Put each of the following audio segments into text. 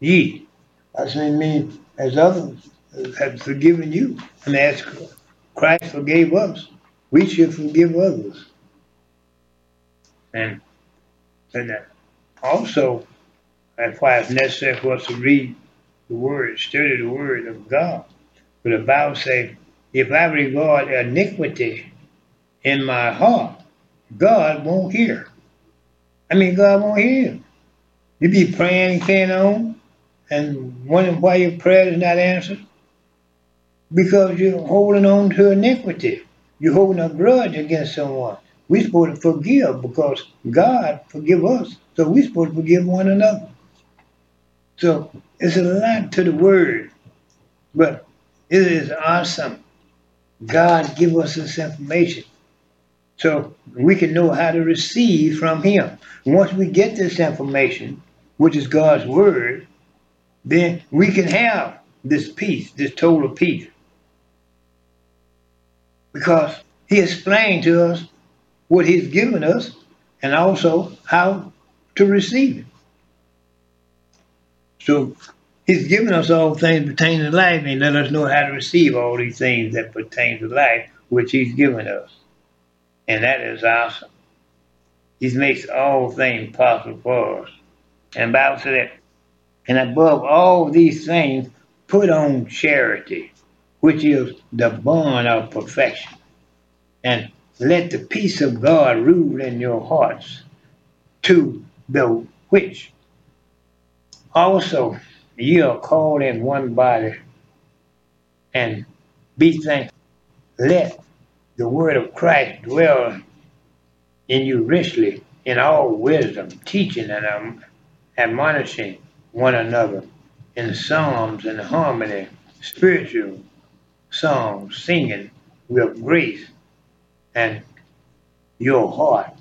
ye. That's what it means as others have forgiven you. And as Christ forgave us, we should forgive others. And, and also, that's why it's necessary for us to read the Word, study the Word of God. But the Bible says, if I regard iniquity in my heart, God won't hear. God won't hear. You be praying and carrying on and wondering why your prayer is not answered because you're holding on to iniquity. You're holding a grudge against someone. We're supposed to forgive because God forgive us. So we're supposed to forgive one another. So it's a lot to the word, but it is awesome. God give us this information so we can know how to receive from Him. Once we get this information, which is God's word, then we can have this peace, this total peace, because He explained to us what He's given us and also how to receive it. So He's given us all things pertaining to life and let us know how to receive all these things that pertain to life, which He's given us. And that is awesome. He makes all things possible for us. And the Bible said that, and above all these things, put on charity, which is the bond of perfection. And let the peace of God rule in your hearts, to the which also ye are called in one body, and be thankful. Let the word of Christ dwell in you richly in all wisdom, teaching and admonishing one another in psalms and harmony, spiritual songs, singing with grace and your heart,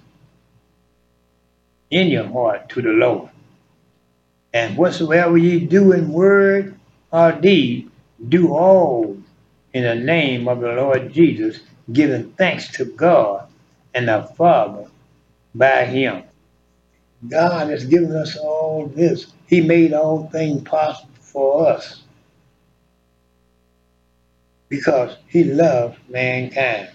in your heart to the Lord. And whatsoever ye do in word or deed, do all in the name of the Lord Jesus, giving thanks to God and the Father by Him. God has given us all this. He made all things possible for us because He loves mankind.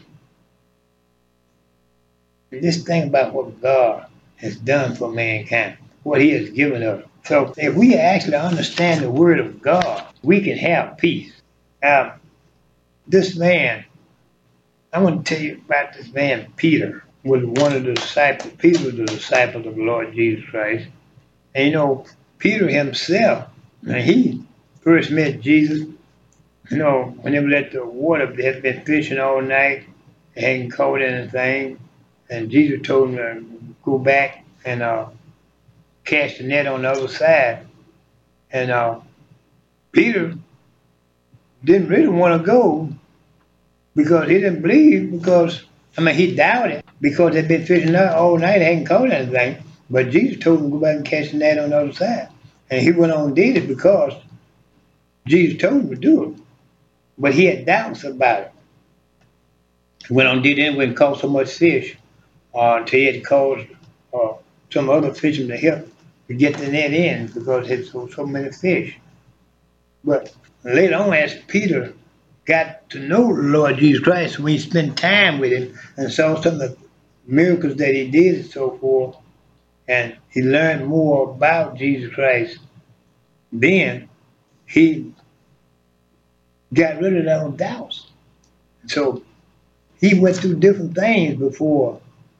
Just think about what God has done for mankind, what He has given us. So if we actually understand the Word of God, we can have peace. Now, this man, I want to tell you about this man, Peter, was one of the disciples. Peter was the disciple of the Lord Jesus Christ. And Peter himself, when he first met Jesus, when they were at the water, they had been fishing all night, they hadn't caught anything, and Jesus told him to go back and cast the net on the other side. And Peter didn't really want to go because he didn't believe, because, he doubted because they'd been fishing all night, they hadn't caught anything. But Jesus told him to go back and cast the net on the other side. And he went on and did it because Jesus told him to do it. But he had doubts about it. He went on and did it anyway and caught so much fish until he had called some other fishermen to help to get the net in because it had so many fish. But later on, as Peter got to know the Lord Jesus Christ, when he spent time with Him and saw some of the miracles that He did and so forth, and he learned more about Jesus Christ, then he got rid of those doubts. So he went through different things before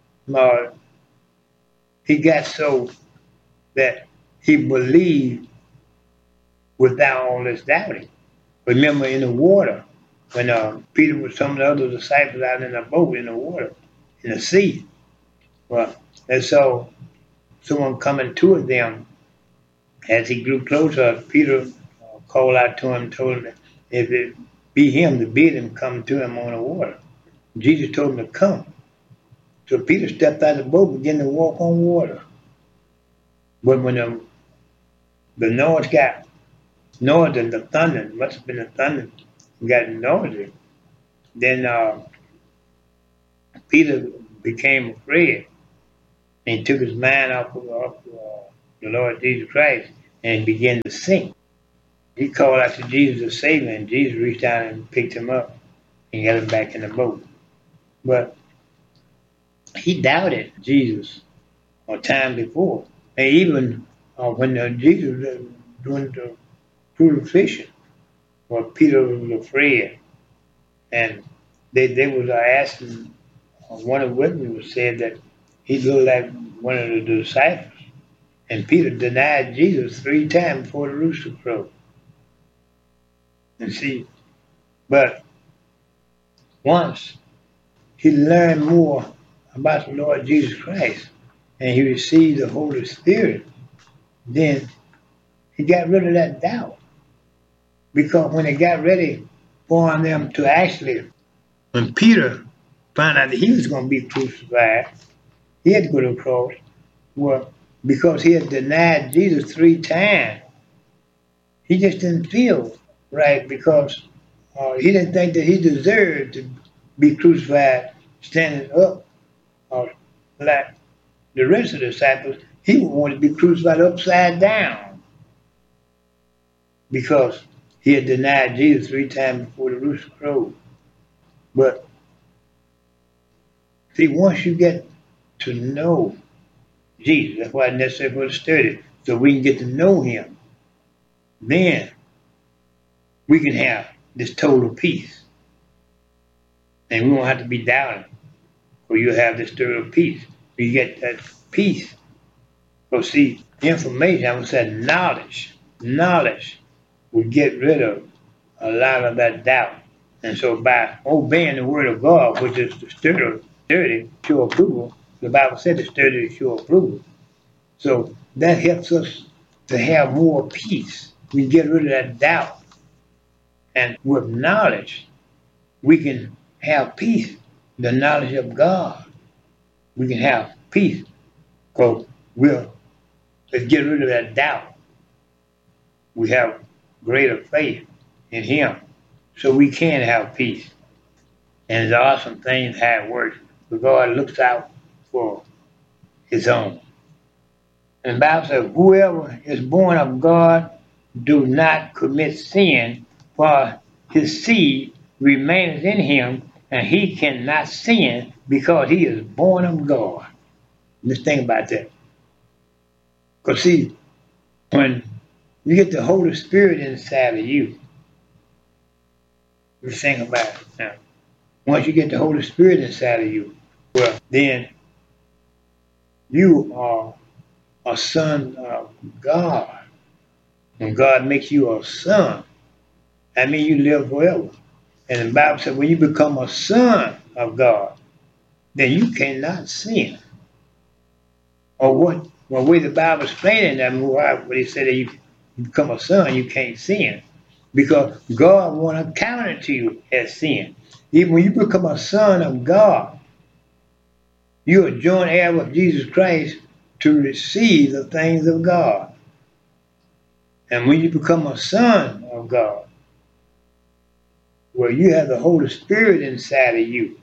he got so that he believed without all this doubting. Remember in the water, when Peter with some of the other disciples out in the boat in the water, in the sea. Well, and so someone coming toward them, as he grew closer, Peter called out to him and told him that if it be him, to bid him come to him on the water. Jesus told him to come. So Peter stepped out of the boat and began to walk on water. But when the noise got noisy, the thunder, must have been the thunder, got noisy, then Peter became afraid. And he took his mind off the Lord Jesus Christ. and he began to sink. He called out to Jesus to save him, and Jesus reached down and picked him up and got him back in the boat. But he doubted Jesus a time before. And even when Jesus was doing the crucifixion, well, Peter was afraid. And they was asking, one of the witnesses said that he looked like one of the disciples. And Peter denied Jesus 3 times before the rooster crowed. And see, but once he learned more about the Lord Jesus Christ and he received the Holy Spirit, then he got rid of that doubt. Because when it got ready for them to actually, when Peter found out that he was going to be crucified, he had to go to the cross. Well, because he had denied Jesus 3 times, he just didn't feel right because he didn't think that he deserved to be crucified standing up like the rest of the disciples. He wanted to be crucified upside down because he had denied Jesus 3 times before the rooster crowed. But see, once you get to know Jesus, that's why it's necessary for the study, so we can get to know him, then we can have this total peace. And we won't have to be doubting, or you'll have this total peace. You get that peace. So see, information, I would say knowledge will get rid of a lot of that doubt. And so by obeying the word of God, which is the sturdy, sure approval, the Bible said the sturdy, sure approval. So that helps us to have more peace. We get rid of that doubt. And with knowledge, we can have peace. The knowledge of God, we can have peace. Because let's get rid of that doubt. We have greater faith in him. So we can have peace. And it's awesome things how it works. But God looks out for his own. And the Bible says, whoever is born of God do not commit sin, for his seed remains in him, and he cannot sin because he is born of God. Let's think about that. Because see, when you get the Holy Spirit inside of you, let's think about it now. Once you get the Holy Spirit inside of you, well, then you are a son of God. When God makes you a son, that means you live forever. And the Bible says when you become a son of God, then you cannot sin. Or what way the Bible explains that, when he said that you become a son, you can't sin. Because God won't count it to you as sin. Even when you become a son of God, you are joint heir with Jesus Christ to receive the things of God. And when you become a son of God, well, you have the Holy Spirit inside of you.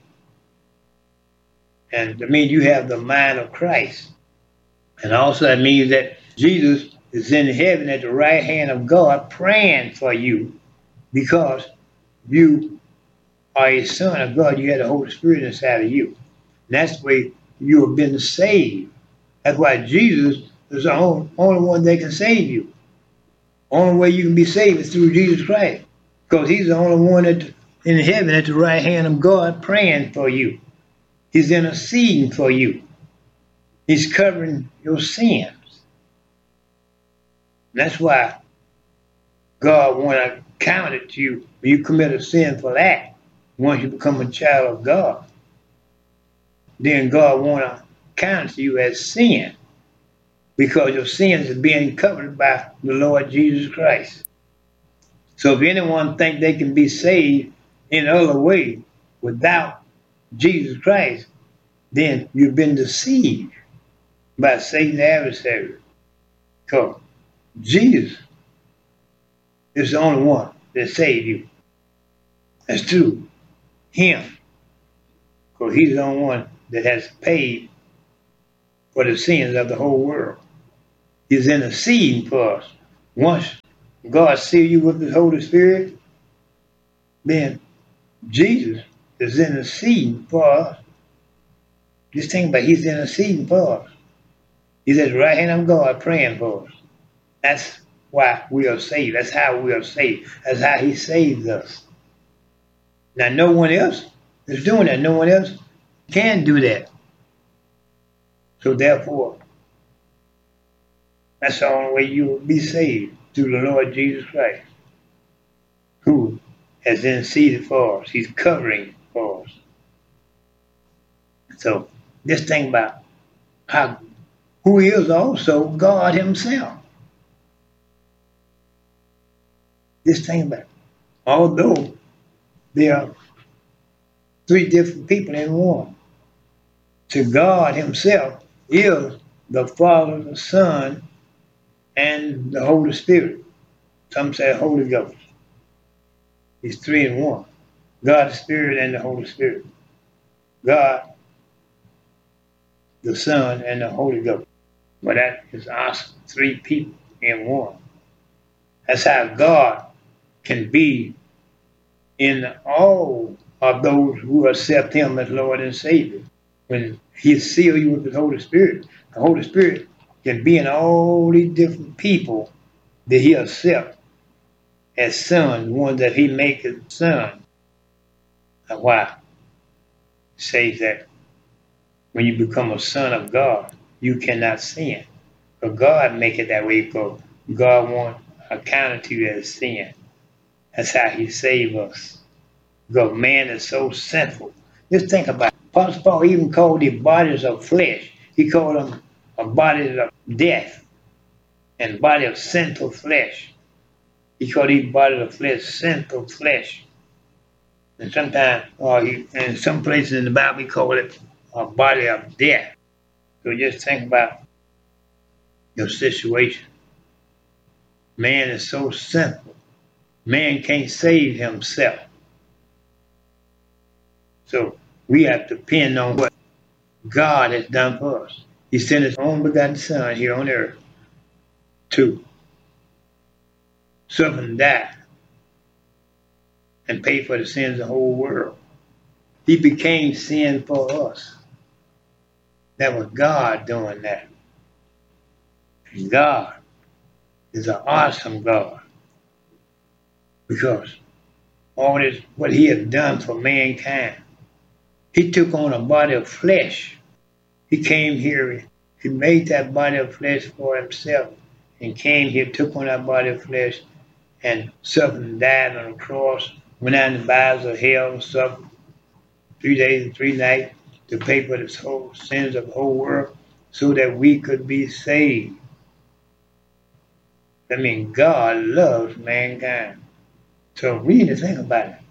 And that means you have the mind of Christ. And also that means that Jesus is in heaven at the right hand of God praying for you because you are a son of God. You have the Holy Spirit inside of you. And that's the way you have been saved. That's why Jesus is the only one that can save you. Only way you can be saved is through Jesus Christ. Because he's the only one in heaven at the right hand of God praying for you. He's interceding for you. He's covering your sins. That's why God want to count it to you when you commit a sinful act. Once you become a child of God, then God want to count it to you as sin because your sins are being covered by the Lord Jesus Christ. So if anyone think they can be saved in other way without Jesus Christ, then you've been deceived by Satan the adversary. Because Jesus is the only one that saved you. That's true. Him. Because he's the only one that has paid for the sins of the whole world. He's interceding for us. Once God seal you with his Holy Spirit, then Jesus is interceding for us. Just think about it, he's interceding for us. He's at the right hand of God praying for us. That's why we are saved. That's how we are saved. That's how he saved us. Now, no one else is doing that. No one else can do that. So therefore, that's the only way you will be saved, through the Lord Jesus Christ, who has interceded for us. He's covering for us. So just think about who he is also God himself. Just think about it. Although there are three different people in one, to God himself is the Father, the Son, and the Holy Spirit. Some say Holy Ghost. He's three in one. God the Spirit and the Holy Spirit. God, the Son, and the Holy Ghost. But that is us, three people in one. That's how God can be in all of those who accept him as Lord and Savior. When he seals you with the Holy Spirit, the Holy Spirit can be in all these different people that he accepts as sons, one that he makes his son. That's why it says that when you become a son of God, you cannot sin. But God make it that way because God won't account it to you as sin. That's how he saved us. Because man is so sinful. Just think about it. Apostle Paul even called the bodies of flesh. He called them a body of death and body of sinful flesh. He called these bodies of flesh sinful flesh. And sometimes, in some places in the Bible, he called it a body of death. So just think about your situation. Man is so sinful. Man can't save himself. So we have to depend on what God has done for us. He sent his own begotten Son here on earth to suffer and die and pay for the sins of the whole world. He became sin for us. That was God doing that. And God is an awesome God because all this, what he has done for mankind. He took on a body of flesh. He came here, he made that body of flesh for himself and came here, took on that body of flesh and suffered and died on the cross, went out in the bowels of hell and suffered 3 days and 3 nights to pay for the whole sins of the whole world so that we could be saved. I mean, God loves mankind. So we need to think about it.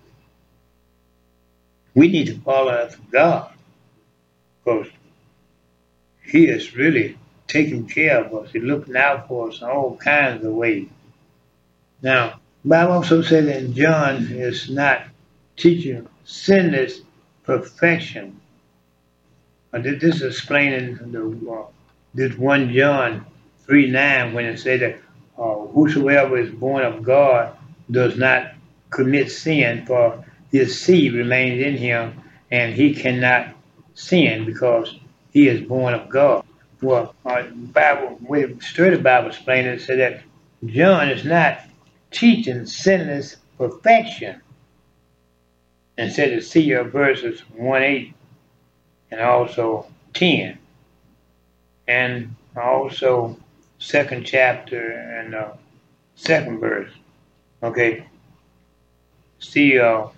We need to follow after God because he is really taking care of us. He's looking out for us in all kinds of ways. Now, the Bible also says that John is not teaching sinless perfection. This is explaining this 1 John 3:9 when it said that whosoever is born of God does not commit sin, for his seed remains in him, and he cannot sin because he is born of God. Well, Bible, we study the Bible explained it, said that John is not teaching sinless perfection. And said to see your verses 1:8 and also 10. And also 2nd chapter and 2nd verse. Okay. See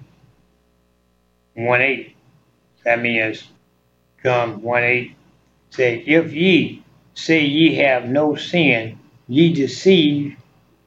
1:8. That means John 1:8 say, if ye say ye have no sin, ye deceive.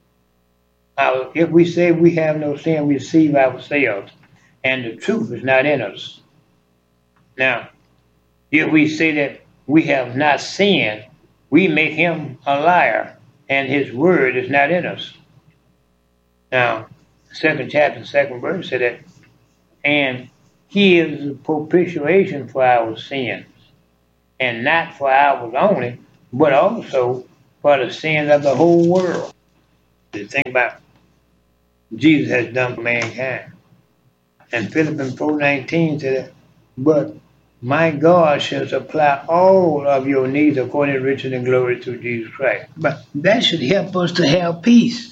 If we say we have no sin, we deceive ourselves, and the truth is not in us. Now, if we say that we have not sinned, we make him a liar, and his word is not in us. Now, 2nd chapter, 2nd verse said that, and he is the propitiation for our sins, and not for ours only, but also for the sins of the whole world. The thing about Jesus has done for mankind. And Philippians 4:19 said, but my God shall supply all of your needs according to riches and glory through Jesus Christ. But that should help us to have peace.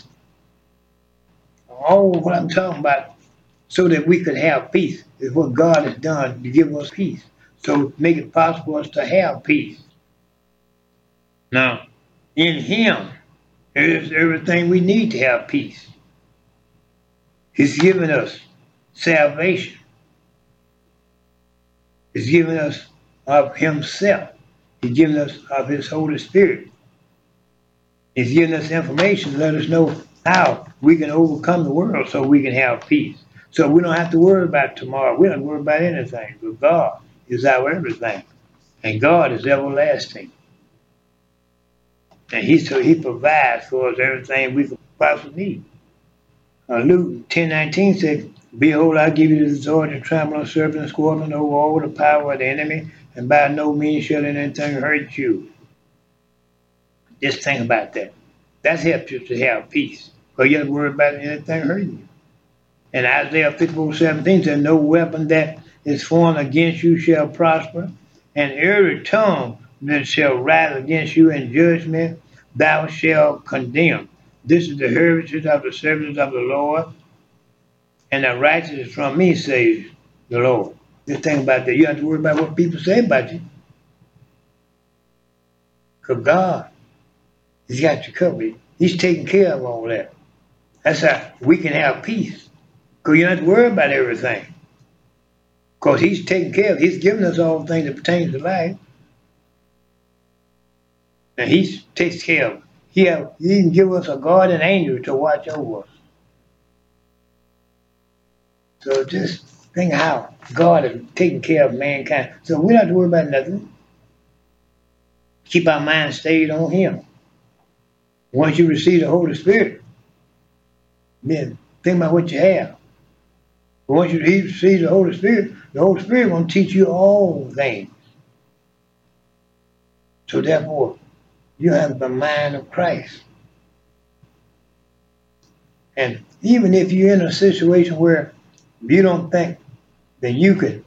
All what I'm talking about, so that we could have peace, is what God has done to give us peace. So make it possible for us to have peace. Now, in Him, there is everything we need to have peace. He's given us salvation. He's given us of Himself. He's given us of His Holy Spirit. He's given us information to let us know how we can overcome the world so we can have peace. So we don't have to worry about tomorrow. We don't worry about anything. But God is our everything. And God is everlasting. And He provides for us everything we could possibly need. Luke 10:19 said, behold, I give you the authority to trample on serpents and scorpions over all the power of the enemy, and by no means shall anything hurt you. Just think about that. That helps you to have peace. Because you don't have to worry about anything hurting you. And Isaiah 54:17 said, no weapon that is formed against you shall prosper, and every tongue that shall rise against you in judgment thou shalt condemn. This is the heritage of the servants of the Lord, and the righteousness from me, says the Lord. Just think about that. You don't have to worry about what people say about you. Because God, He's got you covered. He's taking care of all that. That's how we can have peace. Because you don't have to worry about everything. Because He's taking care of it. He's given us all the things that pertain to life. And He takes care of it. He even give us a guardian angel to watch over us. So just think how God is taking care of mankind. So we don't have to worry about nothing. Keep our mind stayed on Him. Once you receive the Holy Spirit, then think about what you have. But once you receive the Holy Spirit will teach you all things. So therefore, you have the mind of Christ. And even if you're in a situation where you don't think that you could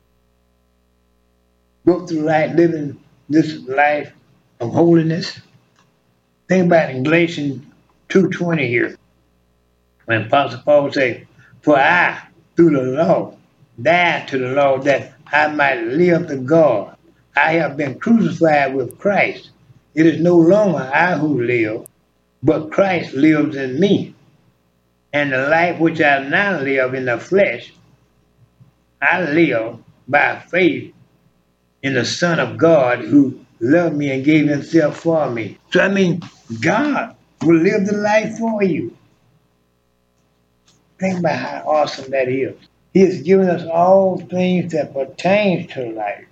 go through life living this life of holiness, think about in Galatians 2:20 here, when Apostle Paul says, for I, through the law, died to the law that I might live to God. I have been crucified with Christ. It is no longer I who live, but Christ lives in me. And the life which I now live in the flesh, I live by faith in the Son of God who loved me and gave Himself for me. So God will live the life for you. Think about how awesome that is. He has given us all things that pertain to life.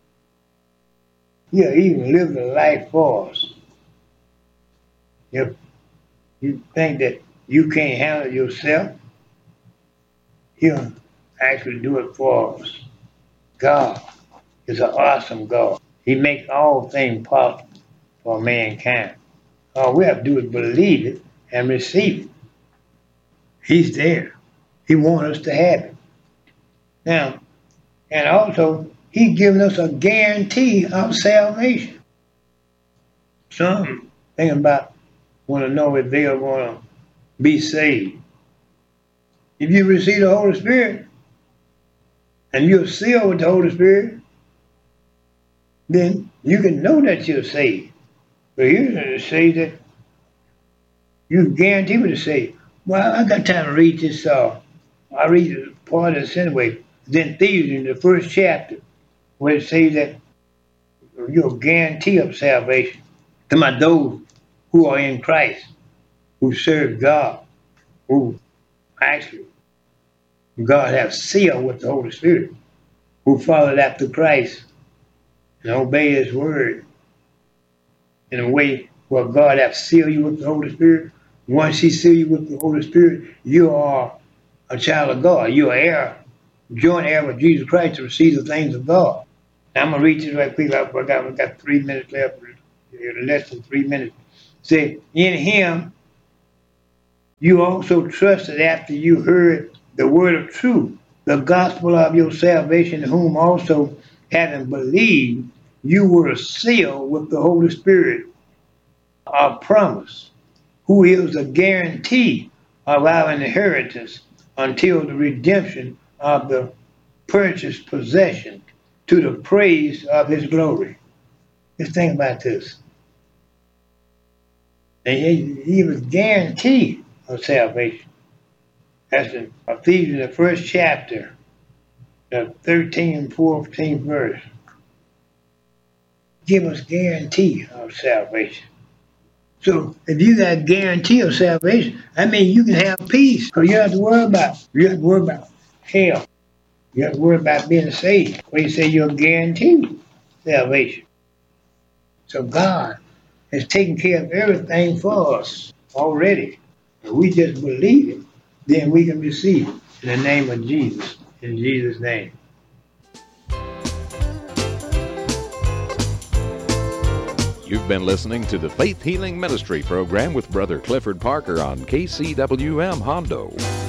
He'll even live the life for us. If you think that you can't handle yourself, He'll actually do it for us. God is an awesome God. He makes all things possible for mankind. All we have to do is believe it and receive it. He's there. He wants us to have it. Now, and also, He's given us a guarantee of salvation. Some thinking about want to know if they are going to be saved. If you receive the Holy Spirit and you're sealed with the Holy Spirit, then you can know that you're saved. But here it says that you guarantee what to say. Well, I got time to read this. I read part of this anyway. Then Thieves in the first chapter, where it says that you're a guarantee of salvation. To my those who are in Christ, who serve God, who actually God has sealed with the Holy Spirit, who followed after Christ and obey His word in a way where God has sealed you with the Holy Spirit. Once He sealed you with the Holy Spirit, you are a child of God. You are heir, joint heir with Jesus Christ to receive the things of God. Now I'm going to read this right quick. We got 3 minutes left, less than 3 minutes. Say, in Him You also trusted after you heard the word of truth, the gospel of your salvation, whom also having believed, you were sealed with the Holy Spirit of promise, who is a guarantee of our inheritance until the redemption of the purchased possession to the praise of his glory. Just think about this. And he was guaranteed of salvation. That's in Ephesians, the first chapter, the 13th and 14th verse. Give us guarantee of salvation. So if you got a guarantee of salvation, I mean you can have peace. Because you don't have to worry about hell. You have to worry about being saved. When you say you're guaranteed salvation. So God has taken care of everything for us already. If we just believe it, then we can receive it in the name of Jesus. In Jesus' name. You've been listening to the Faith Healing Ministry program with Brother Clifford Parker on KCWM Hondo.